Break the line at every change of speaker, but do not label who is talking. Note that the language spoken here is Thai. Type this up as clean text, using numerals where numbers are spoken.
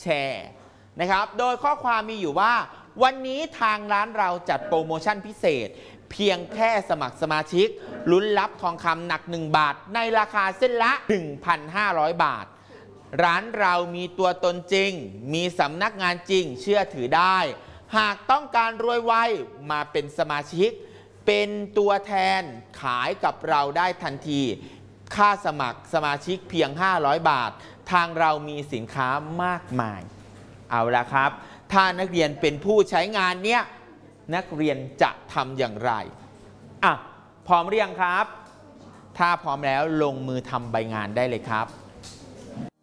แชร์นะครับโดยข้อความมีอยู่ว่าวันนี้ทางร้านเราจัดโปรโมชั่นพิเศษเพียงแค่สมัครสมาชิกลุ้นรับทองคำหนัก1 บาทในราคาเส้นละ 1,500 บาทร้านเรามีตัวตนจริงมีสำนักงานจริงเชื่อถือได้หากต้องการรวยไวมาเป็นสมาชิกเป็นตัวแทนขายกับเราได้ทันทีค่าสมัครสมาชิกเพียง500 บาททางเรามีสินค้ามากมายเอาละครับถ้านักเรียนเป็นผู้ใช้งานเนี้ยนักเรียนจะทำอย่างไรพร้อมหรือยังครับถ้าพร้อมแล้วลงมือทำใบงานได้เลยครับ